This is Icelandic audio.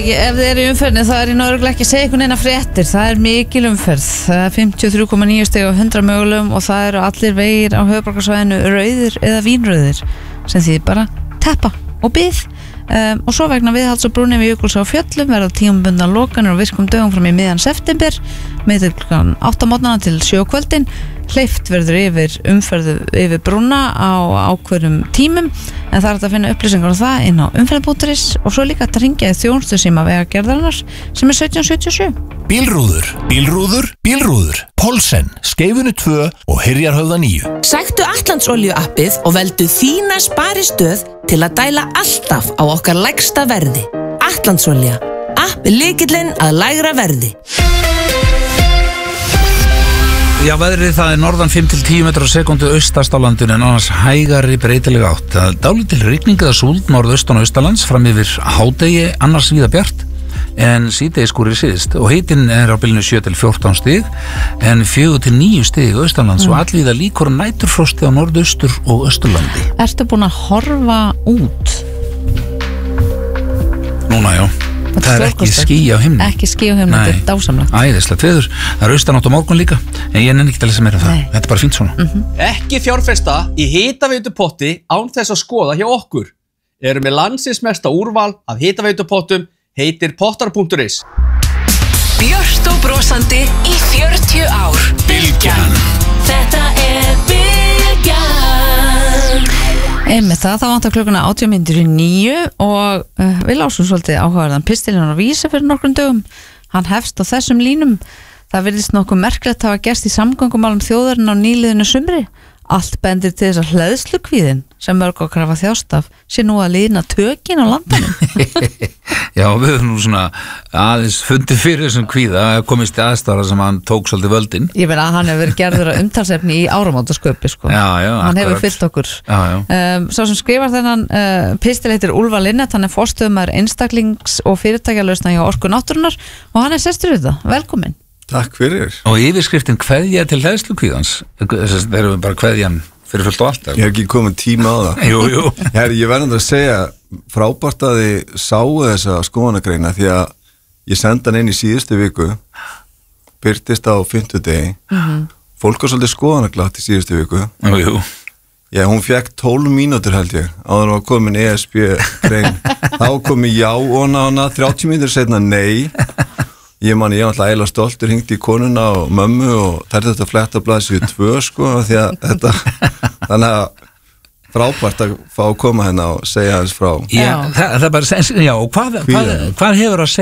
ef þið eru í umferðinni þá ég náttúrulega ekki að segja einhvern veginn að fréttir. Það mikil umferð. Það 53,9 stig á 100 mögulegum og það eru allir vegir á höfuðborgarsvæðinu rauðir eða vínrauðir sem þýðir bara teppa og bið. Og svo vegna viðhalds og brúnni við Jökulsá á Fjöllum verða tímabundnar lokanir og virkum dögum fram í miðjan september með klukkan 8 mótnana til 7 kvöldin. Hleypt verður yfir umferðu yfir brúna á ákveðnum tímum en það er að finna upplýsingar á það inn á umferð.is og svo líka að ringja í þjónustusíma Vegagerðarinnar sem er 1777. Bílrúður, Pólsen, Skeifunni 2 og Hyrjarhöfða 9. Sæktu Atlantsolíu appið og veldu þína sparistöð til að dæla alltaf á okkar lægsta verði. Atlantsolía, app lykillinn að lægra verði. Já, veðrið það norðan 5-10 metrar á sekundu austast á landinu en annars hægari breytileg átt. Það dálítil rigning eða súld norðaustan og austalands fram yfir hádegi, annars víða bjart en síðdegi skúrir síðst og hitinn á bilinu 7-14 stig en 4-9 stig austanlands og allvíða líkur næturfrosti á norðaustur og austurlandi. Ertu búin að horfa út? Núna, já. Það ekki ský á himni. Ekki ský á himni, þetta dásamlegt. Æðislegt veður. Það austanátt á morgun líka en ég nenni ekki að lesa meira það. Þetta bara fínt svona. Ekki fjárfesta í hitaveitupotti án þess að skoða hjá okkur. Erum með landsins mesta úrval af hitaveitupottum, heitir pottar.is. Björt og brosandi í 40 ár. Bylgjan. Þetta Bylgjan. Einmitt það vantar klukkuna 8:09 og við lásum svolítið áhugaverðan pistilinn á Vísi fyrir nokkrum dögum. Hann hefst á þessum línum. Það virðist nokkuð merkilegt að hafa gerst í samgöngumálum þjóðarinnar á nýliðinu sumri. Allt bendir til þess að hleðslukvíðin sem mörg okkar hafa þjást af sé nú að lína tökin á landanum. Já, við höfum nú svona aðeins fundið fyrir þessum kvíða komist í aðstæðara sem hann tók svolítið völdin. Ég meina að hann hefur verið gerður að umtalsefni í áramótasköpi sko. Já, hann hefur fyllt okkur. Sá sem skrifar þennan pistil heitir Úlfar Linnet, hann er forstöðumaður einstaklings- og fyrirtækjalausna hjá Orku náttúrunnar og hann er sestur við það. Velkomin. Takk fyrir. Og yfirskriftin kveðja til hleðslukvíðans. Þeir eru bara kveðjan fyrir fullt og allt. Ég hef ekki komið tíma á það. Jú. Herri, ég verður að segja frábært að þið sáu þessa skoðanagreina því að ég senda hann inn í síðustu viku, byrtist á 50 fólk var svolítið skoðanaglatt í síðustu viku. Jú. Já, hún fekk 12 mínútur held ég áður var komin ESB-grein. Þá komi já og hana 30 mínútur setna nei. Ég var alltaf eiginlega stoltur, hringdi í konuna og mömmu og tærði þetta fletta blaðsíðu 2 sko, því að þetta þannig að frábært að fá að koma hérna og segja þess frá. Já, það er bara, já, og hvað hefur að segja